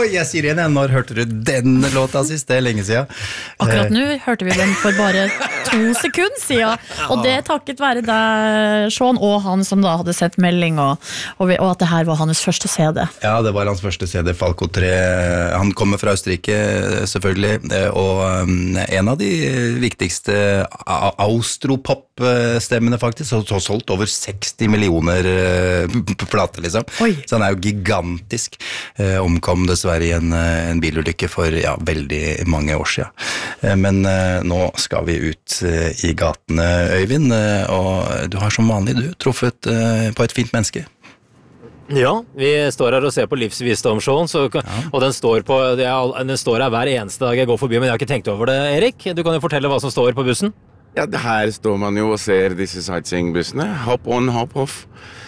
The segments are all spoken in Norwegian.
jeg sier igjen, når hørte du denne låta sist? Det lenge siden. Akkurat nå hørte vi den for bare 2 sekunder siden, og det takket være deg, Sean, og han som da hadde sett melding, og at det her var hans første CD. Ja, det var hans første CD, Falco 3. Han kommer fra Østerrike, selvfølgelig, og en av de viktigste austropop-stemmene faktisk, og har solgt over 60 millioner plater, liksom. Oi. Så han er jo gigantisk. Omkom dessverre i en bilulykke for veldig mange år siden. Men nå skal vi ut i gatene, Øyvind, og du har som vanlig truffet på et fint menneske. Ja, vi står her og ser på livsvisdomsshowen, og den står her hver eneste dag jeg går forbi, men jeg har ikke tenkt over det, Erik. Du kan jo fortelle hva som står på bussen. Ja, her står man jo og ser disse sightseeing-bussene. Hop on, hop off.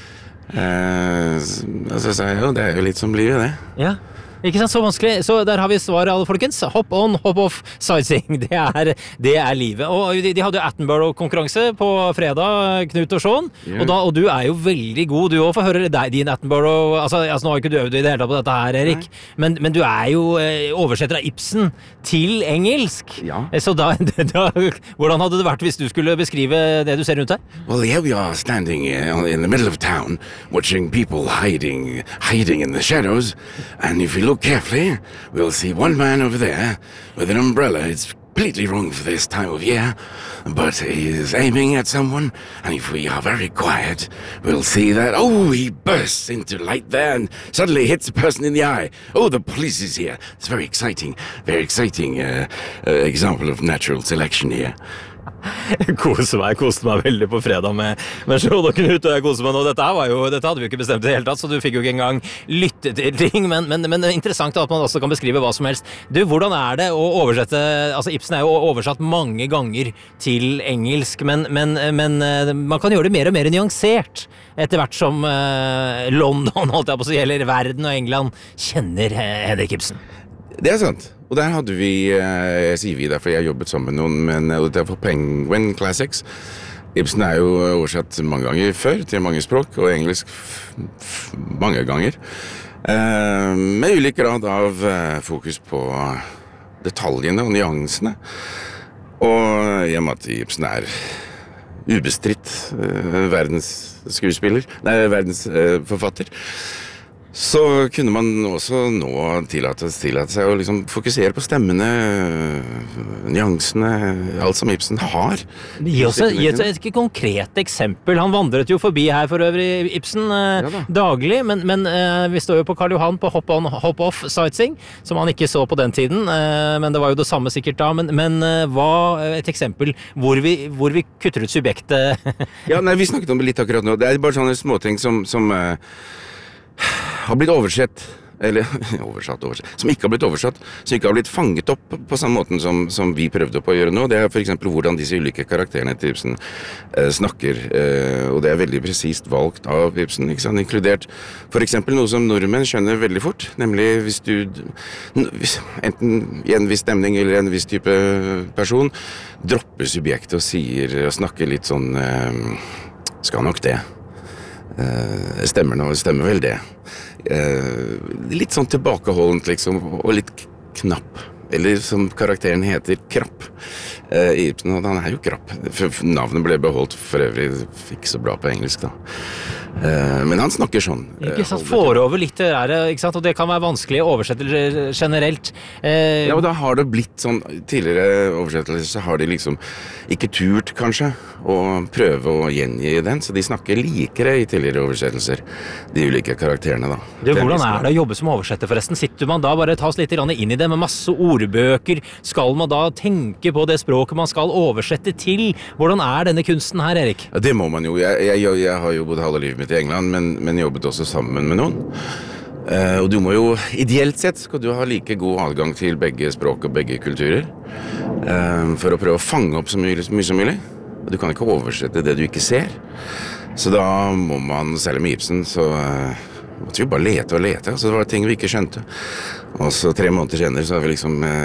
Altså, det er jo litt som livet, det. Ja. Ikke sant, så vanskelig. Så der har vi svaret, alle folkens. Hop on, hop off, sightseeing. Det er livet. Og de hadde jo Attenborough-konkurranse på fredag, Knut og Sean. Yeah. Og du er jo veldig god. Du også får høre din Attenborough. Altså, nå har ikke du øvd i det hele tatt på dette her, Erik. Men du er jo oversetter av Ibsen til engelsk. Ja. Så hvordan hadde det vært hvis du skulle beskrive det du ser rundt her? Well, here we are standing in the middle of town, watching people hiding in the shadows. And if you look carefully, we'll see one man over there with an umbrella. It's completely wrong for this time of year, but he is aiming at someone, and if we are very quiet, we'll see that, he bursts into light there and suddenly hits a person in the eye. Oh, the police is here. It's very exciting example of natural selection here. Jeg koste meg veldig på fredag med Sean og Knut, og jeg koste meg nå. Dette hadde vi jo ikke bestemt i det hele tatt, så du fikk jo ikke engang lytte til ting, men interessant at man også kan beskrive hva som helst. Du, hvordan er det å oversette, altså Ibsen er jo oversatt mange ganger til engelsk, men man kan gjøre det mer og mer nyansert, etter hvert som London, holdt jeg på å si, eller verden og England kjenner Henrik Ibsen. Det er sant. Og der hadde vi, jeg sier vi derfor jeg jobbet sammen med noen, men det er for Penguin Classics. Ibsen er jo oversatt mange ganger før til mange språk, og engelsk mange ganger. Med ulik grad av fokus på detaljene og nyansene. Og i og med at Ibsen er ubestridt verdens forfatter, så kunne man også nå tillate seg å liksom fokusere på stemmene, nyansene, alt som Ibsen har. Gi oss et konkret eksempel. Han vandret jo forbi her for øvrig, Ibsen, daglig, men vi står jo på Karl Johan på Hop on, Hop off sightseeing, som han ikke så på den tiden, men det var jo det samme sikkert da, men hva et eksempel hvor vi kutter ut subjektet? Ja, nei, vi snakket om det litt akkurat nå. Det er bare sånne småting som har blitt oversett, som ikke har blitt oversatt, som ikke har blitt fanget opp på samme måten som vi prøvde på å gjøre nå. Det er for eksempel hvordan disse ulike karakterene til Ibsen snakker, og det er veldig presist valgt av Ibsen, ikke sant? Inkludert for eksempel noe som nordmenn skjønner veldig fort, nemlig hvis enten i en viss stemning eller en viss type person dropper subjektet og snakker litt sånn, skal nok det. Stemmer vel det. Litt sånn tilbakeholdent liksom, og litt knapp, eller som karakteren heter, Krapp. Ibsen, og han er jo Krapp. Navnet ble beholdt for øvrig, ikke så bra på engelsk da. Men han snakker sånn. Ikke sant, forover litt det der, ikke sant? Og det kan være vanskelig å oversette generelt. Ja, og da har det blitt sånn, tidligere oversettelser så har de liksom ikke turt kanskje å prøve å gjengi den, så de snakker likere i tidligere oversettelser, de ulike karakterene da. Hvordan er det å jobbe som oversetter forresten? Sitter man da bare ta oss litt inn i det med masse ordbøker? Skal man da tenke på det språket man skal oversette til? Hvordan er denne kunsten her, Erik? Ja, det må man jo. Jeg har jo bodd halve livet mitt i England, men jobbet også sammen med noen. Og du må jo, ideelt sett, skal du ha like god adgang til begge språk og begge kulturer, for å prøve å fange opp så mye som mulig. Du kan ikke oversette det du ikke ser. Så da må man, særlig med Ibsen, så måtte vi bare lete, så det var ting vi ikke skjønte. Og så 3 måneder senere så har vi liksom